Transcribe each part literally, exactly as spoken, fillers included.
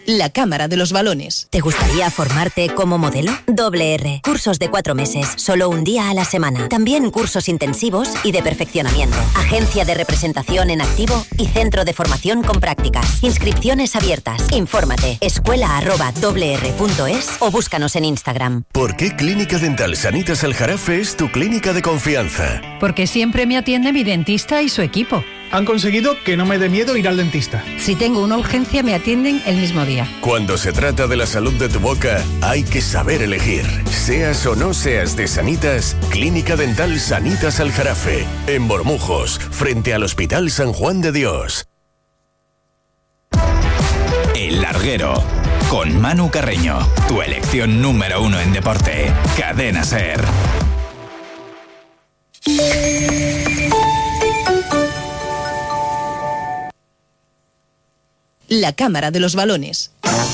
La Cámara de los Balones. ¿Te gustaría formarte como modelo? Doble R. Cursos de cuatro meses, solo un día a la semana. También cursos intensivos y de perfeccionamiento. Agencia de representación en activo y centro de formación con prácticas. Inscripciones abiertas. Infórmate. Escuela arroba doble r punto es o búscanos en Instagram. ¿Por qué Clínica Dental Sanitas Aljarafe es tu clínica de confianza? Porque siempre me atiende mi dentista y su equipo. Han conseguido que no me dé miedo ir al dentista. Si tengo una urgencia, me atienden el mismo día. Cuando se trata de la salud de tu boca, hay que saber elegir. Seas o no seas de Sanitas, Clínica Dental Sanitas Aljarafe, en Bormujos, frente al Hospital San Juan de Dios. El Larguero, con Manu Carreño, tu elección número uno en deporte. Cadena SER. La Cámara de los Balones.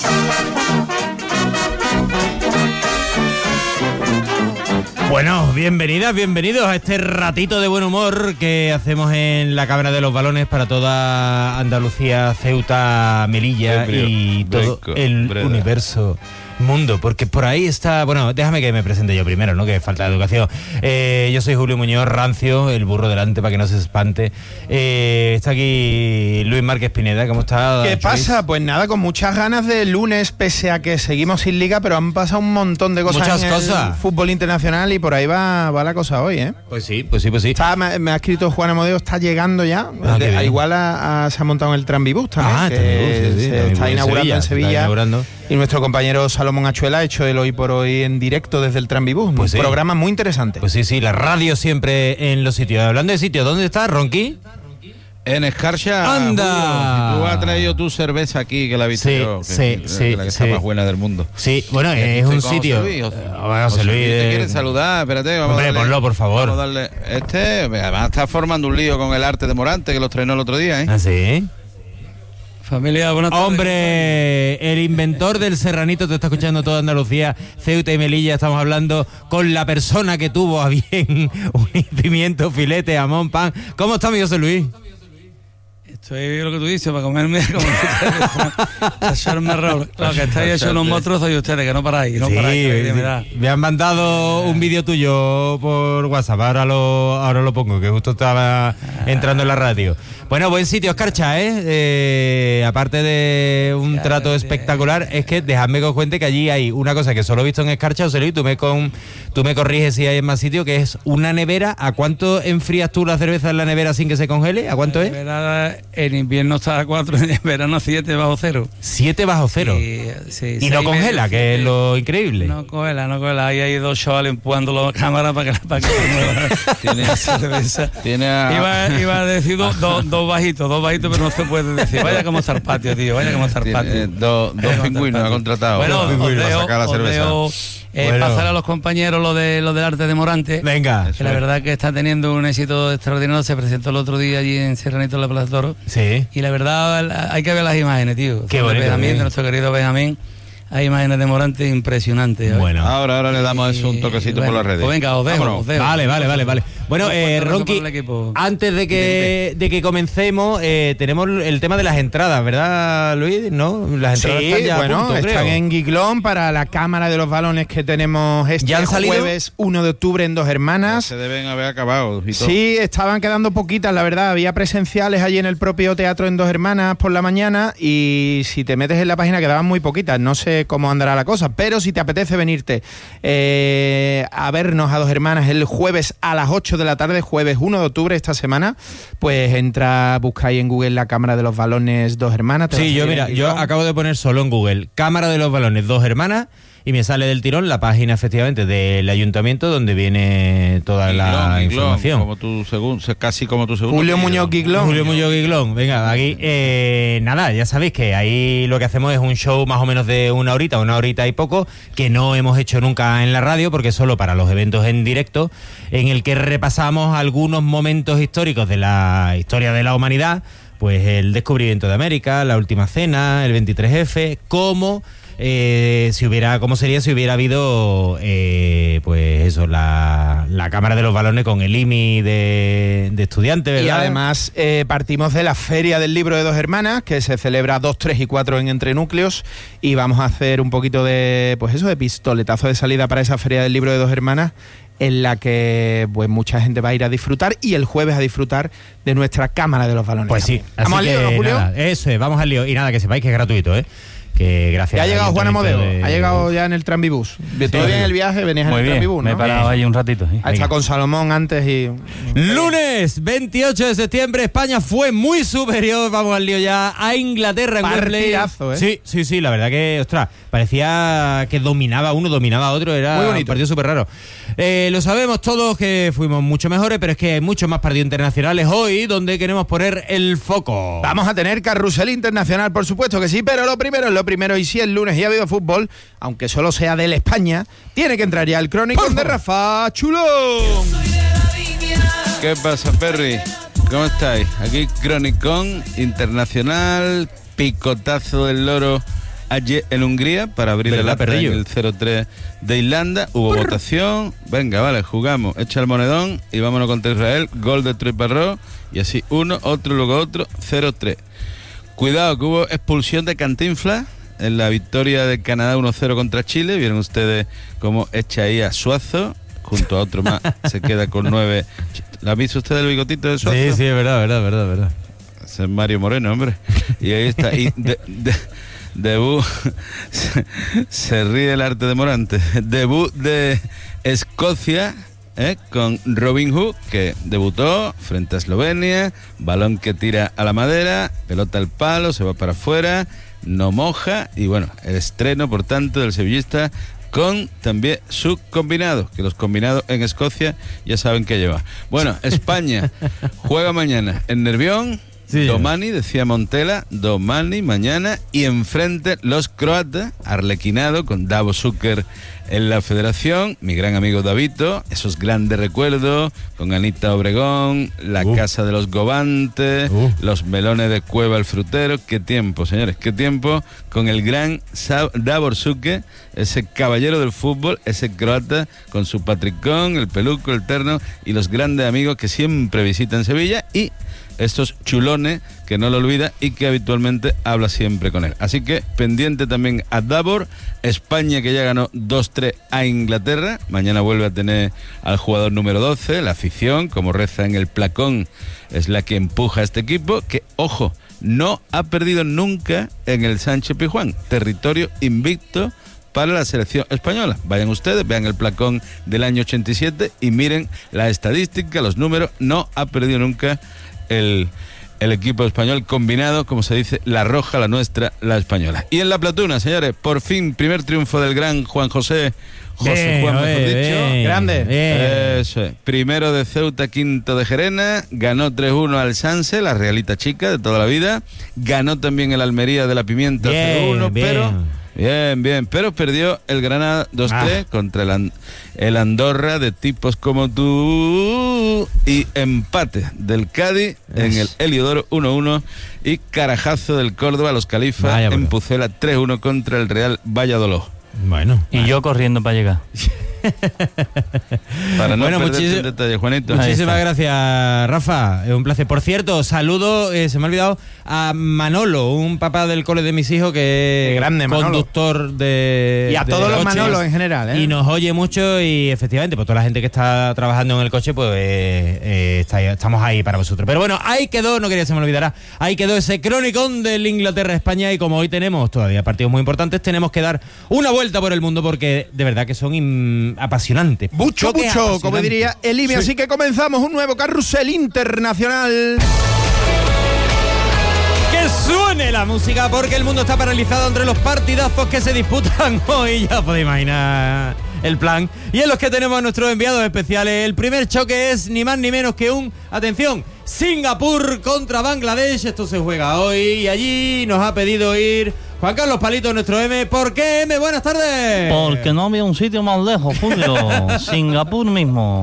Bueno, bienvenidas, bienvenidos a este ratito de buen humor que hacemos en la Cámara de los Balones para toda Andalucía, Ceuta, Melilla Brio, y todo Breco, el Breda. Universo mundo, porque por ahí está, bueno, déjame que me presente yo primero, ¿no? Que falta de educación. Eh, yo soy Julio Muñoz Rancio, el burro delante para que no se espante. Eh, está aquí Luis Márquez Pineda, ¿cómo está? ¿Qué pasa? Pues nada, con muchas ganas de lunes, pese a que seguimos sin liga, pero han pasado un montón de cosas Muchas en cosas. el fútbol internacional y por ahí va, va la cosa hoy, ¿eh? Pues sí, pues sí, pues sí. Está, me, me ha escrito Juan Amodeo, está llegando ya. Ah, de, igual a, a, se ha montado en el Tranvibús también. Ah, que Tranvibús, sí, sí, se está inaugurando en Sevilla. Está inaugurando. Y nuestro compañero Salomón Achuela ha hecho el Hoy por Hoy en directo desde el Tranvibús. Pues un sí. programa muy interesante. Pues sí, sí, la radio siempre en los sitios. Hablando de sitios, ¿dónde está Ronqui? En Escarcha. ¡Anda! Julio, tú has traído tu cerveza aquí, que la he visto sí, yo. Que, sí, que, sí. que la que sí. está más buena del mundo. Sí, bueno, es un sitio. José Luis, José, José, José Luis. ¿Te eh... quieres saludar? Espérate. Vamos Hombre, a darle, ponlo, por favor. Vamos a darle. Este, además, está formando un lío con el arte de Morante, que lo estrenó el otro día, ¿eh? ¿Ah, sí? Familia, buenas tardes. Hombre, el inventor del serranito te está escuchando toda Andalucía, Ceuta y Melilla. Estamos hablando con la persona que tuvo a bien un pimiento, filete, jamón, pan. ¿Cómo está mi José Luis? Estoy lo que tú dices, para comerme como para echarme error. Claro, que estáis hechos unos monstruos y ustedes, que no paráis, no sí, paráis. Sí. Me, me han mandado un vídeo tuyo por WhatsApp, ahora lo, ahora lo pongo, que justo estaba entrando en la radio. Bueno, buen sitio, Escarcha, ¿eh? eh aparte de un ya, trato espectacular, es que dejadme que os cuente que allí hay una cosa que solo he visto en Escarcha, José Luis, tú me, con, tú me corriges si hay en más sitio, que es una nevera. ¿A cuánto enfrías tú la cerveza en la nevera sin que se congele? ¿A cuánto la es? Nevera, en invierno está a cuatro, en verano a siete bajo cero. ¿siete bajo cero? Y, sí, y no congela, medio, que es lo increíble. No congela, no congela. Ahí hay dos chavales empujando la cámara para que, para que se mueva. Tiene la cerveza. Tiene a... iba, iba a decir dos do, do bajitos, dos bajitos, pero no se puede decir. Vaya cómo está el patio, tío, vaya cómo está el patio. Eh, do, dos pingüinos ha contratado. Bueno, dos pingüinos para sacar la cerveza. Deo, eh, bueno. Pasar a los compañeros lo de lo del arte de Morante. Venga. Que la verdad que está teniendo un éxito extraordinario. Se presentó el otro día allí en Serranito en la Plaza Toro. Sí. Y la verdad hay que ver las imágenes, tío. Qué bonito. Benjamín, de nuestro querido Benjamín. Hay imágenes de Morante impresionantes. Bueno. Ahora, ahora le damos eso un toquecito bueno, por las redes. Pues venga, os dejo, os dejo. Vale, vale, vale, vale. Bueno, eh, Ronqui, antes de que, de que comencemos, eh, tenemos el tema de las entradas, ¿verdad, Luis? ¿No? Las entradas sí, están ya bueno, a punto, están creo. en Giglón para la Cámara de los Balones que tenemos este ¿Ya han salido? jueves uno de octubre en Dos Hermanas. Ya se deben haber acabado. Y todo. Sí, estaban quedando poquitas, la verdad. Había presenciales allí en el propio teatro en Dos Hermanas por la mañana y si te metes en la página quedaban muy poquitas. No sé cómo andará la cosa, pero si te apetece venirte eh, a vernos a Dos Hermanas el jueves a las ocho de la tarde, jueves uno de octubre esta semana, pues entra, buscáis en Google la Cámara de los Balones Dos Hermanas. Sí, yo mira, yo acabo de poner solo en Google Cámara de los Balones Dos Hermanas y me sale del tirón la página efectivamente del ayuntamiento donde viene toda Giglón, la Giglón, información. Como tu segundo, casi como tu segundo. Julio Muñoz Giglón. Julio Muñoz Giglón. Venga, aquí eh, nada, ya sabéis que ahí lo que hacemos es un show más o menos de una horita, una horita y poco, que no hemos hecho nunca en la radio porque es solo para los eventos en directo, en el que repasamos algunos momentos históricos de la historia de la humanidad, pues el descubrimiento de América, la última cena, el veintitrés efe, como eh, si hubiera, cómo sería si hubiera habido, eh, pues eso, la, la Cámara de los Balones con el I M I de, de estudiantes, ¿verdad? Y además eh, partimos de la Feria del Libro de Dos Hermanas, que se celebra dos, tres y cuatro en Entrenúcleos, y vamos a hacer un poquito de, pues eso, de pistoletazo de salida para esa Feria del Libro de Dos Hermanas, en la que pues mucha gente va a ir a disfrutar y el jueves a disfrutar de nuestra Cámara de los Balones. Pues sí, así ¿vamos al lío, que ¿no, Julio? nada, eso es, vamos al lío. Y nada, que sepáis que es gratuito, ¿eh? Que gracias. Ya ha llegado Juan Amodeo, de... ha llegado ya en el tranvibús. Todo bien el viaje, venías en el tranvibús, ¿no? Me he parado ahí un ratito. ¿Sí? Ha estado con Salomón antes y... Lunes veintiocho de septiembre, España fue muy superior, vamos al lío ya, a Inglaterra en Wembley. Partidazo, ¿eh? Sí, sí, sí, la verdad que, ostras, parecía que dominaba uno, dominaba otro, era Muy bonito. un partido súper raro. Eh, lo sabemos todos que fuimos mucho mejores, pero es que hay muchos más partidos internacionales hoy donde queremos poner el foco. Vamos a tener carrusel internacional, por supuesto que sí, pero lo primero es lo primero, y si el lunes ya ha habido fútbol, aunque solo sea del España, tiene que entrar ya el Crónicón de Rafa Chulón. ¿Qué pasa, Perry? ¿Cómo estáis? Aquí Crónicón Internacional, picotazo del loro ayer en Hungría para abrir el acta en el cero tres de Irlanda. Hubo Brr. votación. Venga, vale, jugamos. Echa el monedón y vámonos contra Israel. Gol de Troy Parrot y así uno, otro, luego otro, cero tres. Cuidado que hubo expulsión de Cantinflas en la victoria de Canadá uno cero contra Chile. Vieron ustedes cómo echa ahí a Suazo, junto a otro más, se queda con nueve. ¿La ha visto usted el bigotito de Suazo? Sí, sí, es verdad, verdad, verdad, verdad. Ese es Mario Moreno, hombre. Y ahí está. Y de, de, debut, se, se ríe el arte de Morante. Debut de Escocia, ¿eh? Con Robin Hood, que debutó frente a Eslovenia. Balón que tira a la madera, pelota al palo, se va para afuera, no moja. Y bueno, el estreno, por tanto, del sevillista con también su combinado, que los combinados en Escocia ya saben que lleva. Bueno, España juega mañana en Nervión. Sí, Domani, decía Montela, Domani mañana, y enfrente los croatas, arlequinado con Davo Zucker en la federación, mi gran amigo Davito, esos grandes recuerdos con Anita Obregón, la uh. casa de los Gobantes, uh. los melones de Cueva el frutero. Qué tiempo, señores, qué tiempo con el gran Davor Zucker, ese caballero del fútbol, ese croata con su patricón, el peluco, el terno y los grandes amigos que siempre visitan Sevilla, y estos chulones que no lo olvida y que habitualmente habla siempre con él. Así que pendiente también a Davor. España, que ya ganó dos tres a Inglaterra. Mañana vuelve a tener al jugador número doce. La afición, como reza en el placón, es la que empuja a este equipo, que, ojo, no ha perdido nunca en el Sánchez Pizjuán. Territorio invicto para la selección española. Vayan ustedes, vean el placón del año ochenta y siete y miren la estadística, los números. No ha perdido nunca el, el equipo español combinado, como se dice, la roja, la nuestra, la española. Y en la platuna, señores, por fin, primer triunfo del gran Juan José, José bien, Juan, mejor bien, dicho. Bien, grande. Bien. Eso es. Primero de Ceuta, quinto de Gerena, ganó tres uno al Sanse, la Realita chica de toda la vida, ganó también el Almería de la Pimienta cero uno, pero... Bien, bien, pero perdió el Granada dos tres ah. contra el, And- el Andorra de tipos como tú, y empate del Cádiz es. en el Heliodoro uno uno, y carajazo del Córdoba, los Califas Vaya, en Pucela tres uno contra el Real Valladolid. Bueno, y vale. yo corriendo para llegar. Para no bueno, perder muchis- el detalle, Juanito. Muchísimas gracias, Rafa. Es un placer. Por cierto, saludo, eh, se me ha olvidado, a Manolo, un papá del cole de mis hijos que es grande, conductor de. Y a de todos los coches, Manolos en general, ¿eh? Y nos oye mucho, y efectivamente, pues toda la gente que está trabajando en el coche, pues eh, eh, está, estamos ahí para vosotros. Pero bueno, ahí quedó, no quería que se me olvidara, ahí quedó ese cronicón del Inglaterra-España, y como hoy tenemos todavía partidos muy importantes, tenemos que dar una vuelta por el mundo, porque de verdad que son in- apasionantes. Mucho, mucho, como diría el I M I. Sí. Así que comenzamos un nuevo carrusel internacional. Que suene la música, porque el mundo está paralizado entre los partidazos que se disputan hoy. Ya podéis imaginar el plan. Y en los que tenemos a nuestros enviados especiales. El primer choque es ni más ni menos que un, atención, Singapur contra Bangladesh. Esto se juega hoy y allí nos ha pedido ir Juan Carlos Palito, nuestro M. ¿Por qué, M? Buenas tardes. Porque no había un sitio más lejos, Julio. Singapur mismo.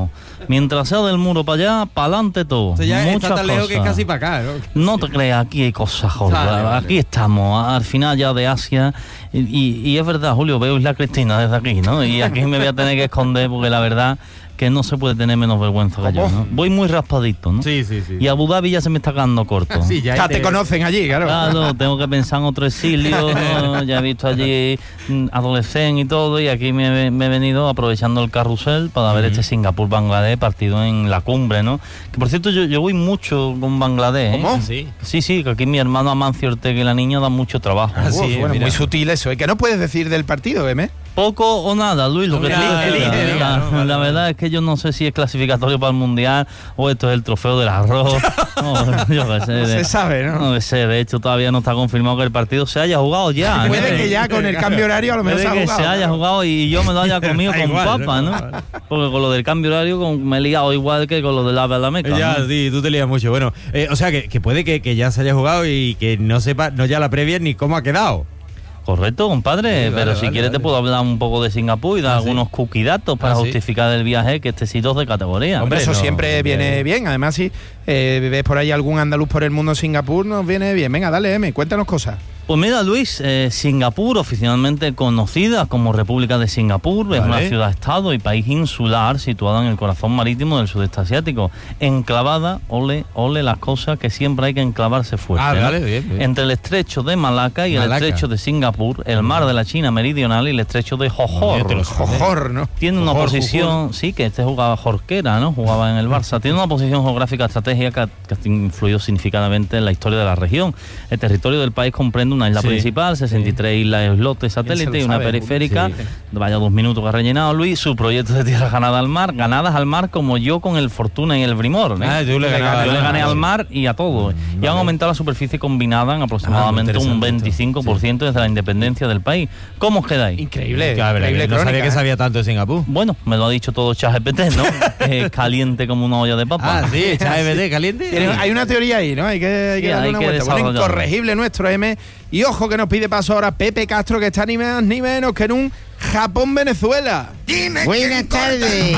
Mientras sea del muro para allá, para adelante todo. Esto ya Muchas está tan lejos que es cosas. casi para acá, ¿no? No te creas, aquí hay cosas, Jorge. Vale, vale. Aquí estamos, al final ya de Asia. Y, y- y es verdad, Julio, veo Isla Cristina desde aquí, ¿no? Y aquí me voy a tener que esconder porque la verdad que no se puede tener menos vergüenza que yo, ¿no? Voy muy raspadito, ¿no? Sí, sí, sí. Y Abu Dhabi ya se me está quedando corto. Sí, ya, Ya te- te conocen allí, claro. Claro, tengo que pensar en otro exilio, ¿no? Ya he visto allí mm, adolescente y todo, y aquí me, he- me he venido aprovechando el carrusel para ver este Singapur-Bangladesh partido en la cumbre, ¿no? Que por cierto, yo, yo voy mucho con Bangladesh, ¿eh? ¿Cómo? Sí. Sí, sí, que aquí mi hermano Amancio Ortega y la niña dan mucho trabajo. Ah, sí, Uf, bueno, mira. muy sutil eso. ¿Y qué no puedes decir del partido, M? Poco o nada, Luis, lo que Hombre, tú elige, quieras. elige, la, ¿no? Vale, la vale. verdad es que yo no sé si es clasificatorio para el Mundial o esto es el trofeo del arroz. No, yo qué sé. No se de- sabe, ¿no? No sé, de hecho todavía no está confirmado que el partido se haya jugado ya. ¿no? Puede que ya con el cambio horario a lo mejor Puede se ha que jugado. se haya jugado y yo me lo haya comido Da con igual, papa, ¿no? ¿no? Porque con lo del cambio horario con- me he liado igual que con lo del ave a la Meca. Ya, ¿no? sí, tú te lías mucho. Bueno, eh, o sea, que, que puede que, que ya se haya jugado y que no sepa, no ya la previa ni cómo ha quedado. Correcto, compadre, Sí, vale, pero si vale, quieres vale. te puedo hablar un poco de Singapur y dar Ah, sí. algunos cuquidatos para Ah, sí. justificar el viaje, que este sitio es de categoría. Hombre, eso no, siempre hombre. viene bien. Además, si eh, ves por ahí algún andaluz por el mundo Singapur, nos viene bien. Venga, dale, M, cuéntanos cosas. Pues mira, Luis, eh, Singapur, oficialmente conocida como República de Singapur, es Vale. una ciudad-estado y país insular situada en el corazón marítimo del sudeste asiático, enclavada, ole, ole las cosas que siempre hay que enclavarse fuerte, Ah, ¿no? vale, bien, bien. Entre el estrecho de Malaca y Malaca. el estrecho de Singapur, el mar de la China meridional y el estrecho de Yo te lo Johor. sé. Jojor, ¿no? Tiene una Jojor, posición, sí, que este jugaba Jorquera, ¿no? Jugaba en el Barça. Tiene una posición geográfica estratégica que, que ha influido significativamente en la historia de la región. El territorio del país comprende una isla Sí, principal, sesenta y tres islas islotes satélites lo y una sabe, periférica. sí. Vaya dos minutos que ha rellenado Luis. Su proyecto de tierras ganadas al mar, ganadas al mar como yo con el Fortuna y el Brimor. ¿eh? Ah, tú le ganabas Yo le al gané mar. al mar y a todo. Y han aumentado la superficie combinada en aproximadamente Ah, muy un interesante esto. veinticinco por ciento desde la independencia del país. ¿Cómo os quedáis? Increíble. Que, a ver, increíble no sabía crónica, que ¿eh? sabía tanto de Singapur. Bueno, me lo ha dicho todo ChatGPT, ¿no? Es caliente como una olla de papa. Ah, sí, ChatGPT caliente. Tiene- Hay una teoría ahí, ¿no? Hay que, hay que Sí, darle hay una que vuelta. Bueno, desarrollarla. incorregible nuestro M. Y ojo que nos pide paso ahora Pepe Castro, que está ni más ni menos que en un Japón-Venezuela. Buenas tardes,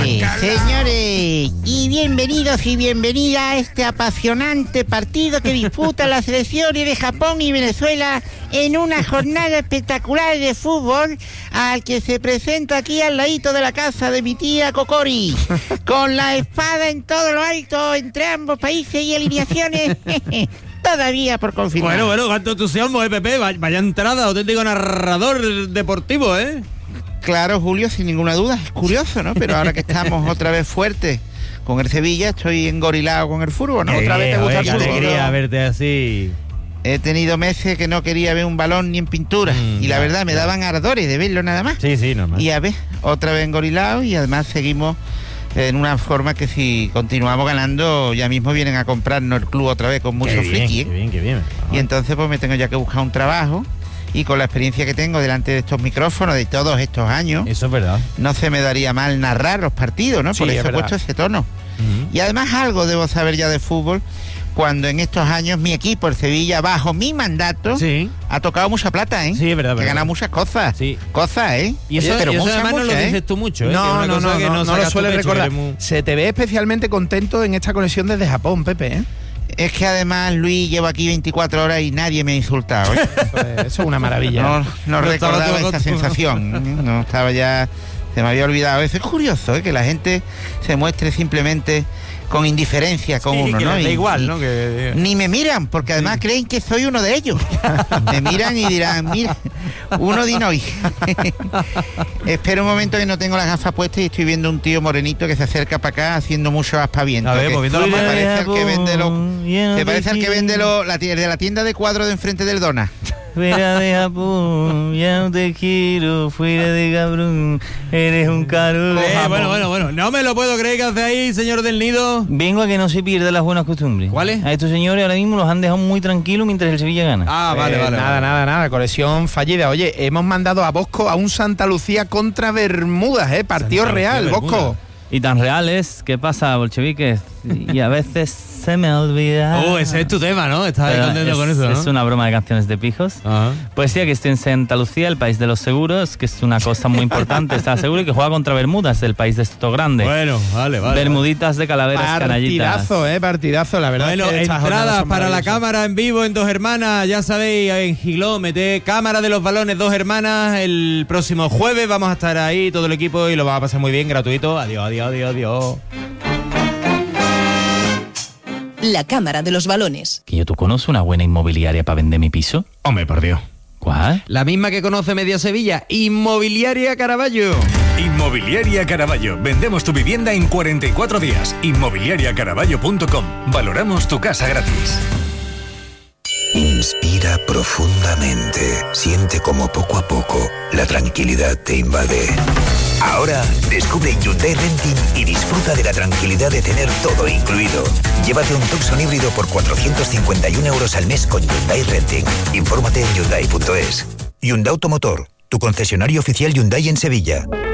señores, y bienvenidos y bienvenidas a este apasionante partido que disputa las selecciones de Japón y Venezuela en una jornada espectacular de fútbol al que se presenta aquí al ladito de la casa de mi tía Cocori, con la espada en todo lo alto entre ambos países y alineaciones todavía por confirmar. Bueno, bueno, cuánto entusiasmo, eh, Pepe. Vaya, vaya entrada, auténtico narrador deportivo, ¿eh? Claro, Julio, sin ninguna duda, es curioso, ¿no? Pero ahora que estamos otra vez fuertes con el Sevilla, estoy engorilado con el fútbol, ¿no? Otra vez te gusta el qué fútbol. alegría verte así. He tenido meses que no quería ver un balón ni en pintura. Mm, y la ya, verdad, me ya. daban ardores de verlo nada más. Sí, sí, normal. Y a ver, otra vez engorilado y además seguimos en una forma que si continuamos ganando, ya mismo vienen a comprarnos el club otra vez con mucho Qué bien, friki. ¿eh? qué bien, qué bien. Y entonces pues me tengo ya que buscar un trabajo. Y con la experiencia que tengo delante de estos micrófonos de todos estos años, Eso es verdad. no se me daría mal narrar los partidos, ¿no? Sí, Por es eso he verdad. puesto ese tono. Y además algo debo saber ya de fútbol, cuando en estos años mi equipo, el Sevilla, bajo mi mandato, Sí. ha tocado mucha plata, ¿eh? Sí, es verdad, Que ha verdad. ganado muchas cosas. Sí. Cosas, ¿eh? Y eso, Pero y eso muchas, además no lo muchas, ¿eh? dices tú mucho, ¿eh? Que es No, una no, cosa no, que no, no sacas lo tu suele pecho, recordar. que eres muy- Se te ve especialmente contento en esta conexión desde Japón, Pepe, ¿eh? Es que además, Luis, llevo aquí veinticuatro horas y nadie me ha insultado, ¿eh? Eso es, eso es una maravilla. No, no No estaba recordaba todo esa con- sensación. ¿eh? No estaba ya... Se me había olvidado. Eso es curioso, ¿eh? Que la gente se muestre simplemente con indiferencia con Sí, uno, que ¿no? les da Y- igual, y- ¿no? Que- Ni me miran, porque además creen que soy uno de ellos. Me miran y dirán, mira, uno de hoy. Espera un momento que no tengo las gafas puestas y estoy viendo un tío morenito que se acerca para acá haciendo mucho aspaviento. A ver, que moviendo las se manos. parece al que vende los... Lleno Se de parece al que ti. vende lo, la, tie- de la tienda de cuadros de enfrente del Dona. Fuera de Japón, ya no te quiero, fuera de cabrón, eres un caro. Eh, bueno, bueno, bueno. No me lo puedo creer que hace ahí, señor del Nido. Vengo a que no se pierda las buenas costumbres. ¿Cuáles? A estos señores ahora mismo los han dejado muy tranquilos mientras el Sevilla gana. Ah, vale, Eh, vale. Nada, vale. nada, nada. Conexión fallida. Oye, hemos mandado a Bosco a un Santa Lucía contra Bermudas, ¿eh? Partido Santa Lucía, real, Bermudas. Bosco. Y tan reales, ¿qué pasa, bolcheviques? Y a veces se me olvida. Oh, ese es tu tema, ¿no? Estás ahí Pero contento es, con eso, ¿no? Es una broma de canciones de pijos. Ajá. Pues sí, que estoy en Santa Lucía, el país de los seguros, que es una cosa muy importante, estar seguro, y que juega contra Bermudas, el país de esto grande. Bueno, vale, vale. Bermuditas de calaveras canallitas. Partidazo, eh, partidazo, la verdad. Bueno, es que estas entradas jornadas son para la maravillosas. cámara en vivo en Dos Hermanas, ya sabéis, en Giló, mete cámara de los balones Dos Hermanas, el próximo jueves vamos a estar ahí, todo el equipo, y lo vamos a pasar muy bien, gratuito. Adiós, adiós, adiós, adiós. La cámara de los balones. ¿Que yo tú conoces una buena inmobiliaria para vender mi piso? Hombre, por Dios. ¿Cuál? La misma que conoce Media Sevilla, Inmobiliaria Caraballo. Inmobiliaria Caraballo. Vendemos tu vivienda en cuarenta y cuatro días. inmobiliaria caraballo punto com. Valoramos tu casa gratis. Inspira profundamente. Siente como poco a poco la tranquilidad te invade. Ahora descubre Hyundai Renting y disfruta de la tranquilidad de tener todo incluido. Llévate un Tucson híbrido por cuatrocientos cincuenta y uno euros al mes con Hyundai Renting. Infórmate en hyundai punto es. Hyundai Automotor, tu concesionario oficial Hyundai en Sevilla.